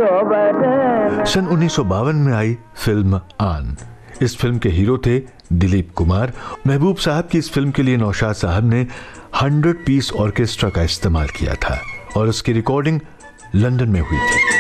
सन 1952 में आई फिल्म आन। इस फिल्म के हीरो थे दिलीप कुमार। महबूब साहब की इस फिल्म के लिए नौशाद साहब ने 100 पीस ऑर्केस्ट्रा का इस्तेमाल किया था और उसकी रिकॉर्डिंग लंदन में हुई थी।